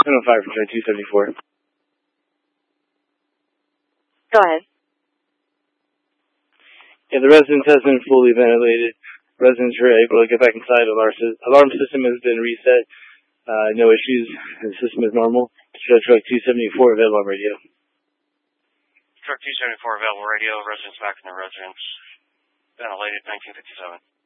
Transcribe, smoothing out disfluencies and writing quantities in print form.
705 for track 274. Go ahead. Yeah, the residence has been fully ventilated. Residents are able to get back inside. Alarm system has been reset. No issues. The system is normal. Show truck 274 available on radio. Truck 274 available radio. Residents back in their residence. Ventilated 1957.